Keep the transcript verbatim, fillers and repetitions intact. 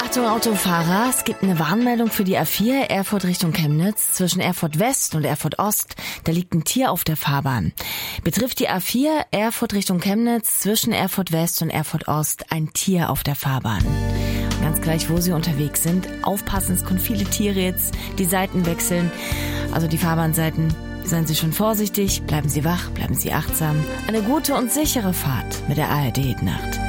Achtung Autofahrer, es gibt eine Warnmeldung für die A vier, Erfurt Richtung Chemnitz. Zwischen Erfurt West und Erfurt Ost, da liegt ein Tier auf der Fahrbahn. Betrifft die A vier, Erfurt Richtung Chemnitz, zwischen Erfurt West und Erfurt Ost ein Tier auf der Fahrbahn. Und ganz gleich, wo Sie unterwegs sind, aufpassen, es können viele Tiere jetzt die Seiten wechseln. Also die Fahrbahnseiten, seien Sie schon vorsichtig, bleiben Sie wach, bleiben Sie achtsam. Eine gute und sichere Fahrt mit der A R D Hit Nacht.